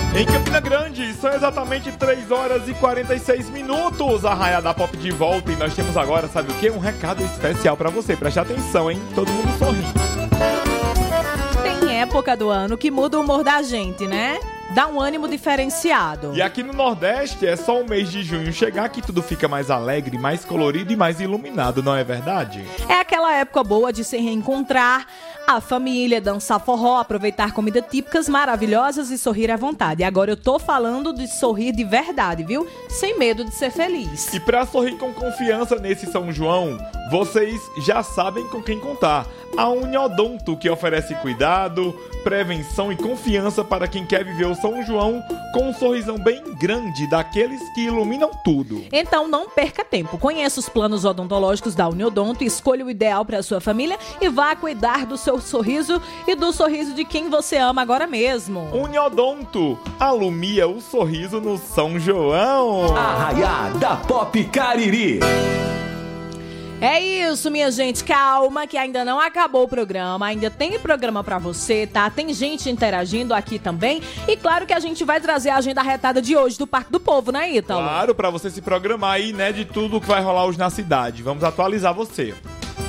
Em Campina Grande, são exatamente 3 horas e 46 minutos. A Raia da Pop de volta e nós temos agora, sabe o quê? Um recado especial pra você. Preste atenção, hein? Todo mundo sorrindo. Tem época do ano que muda o humor da gente, né? Dá um ânimo diferenciado. E aqui no Nordeste é só o mês de junho chegar que tudo fica mais alegre, mais colorido e mais iluminado, não é verdade? É aquela época boa de se reencontrar, a família, dançar forró, aproveitar comidas típicas maravilhosas e sorrir à vontade. E agora eu tô falando de sorrir de verdade, viu? Sem medo de ser feliz. E pra sorrir com confiança nesse São João, vocês já sabem com quem contar. A Uniodonto, que oferece cuidado, prevenção e confiança para quem quer viver o São João com um sorrisão bem grande, daqueles que iluminam tudo. Então não perca tempo. Conheça os planos odontológicos da Uniodonto, escolha o ideal para a sua família e vá cuidar do seu sorriso e do sorriso de quem você ama agora mesmo. Uniodonto, alumia o sorriso no São João. Arraiá da Pop Cariri. É isso, minha gente, calma que ainda não acabou o programa, ainda tem programa pra você, tá? Tem gente interagindo aqui também e claro que a gente vai trazer a agenda retada de hoje do Parque do Povo, né, Ítalo? Claro, pra você se programar aí, né, de tudo que vai rolar hoje na cidade. Vamos atualizar você.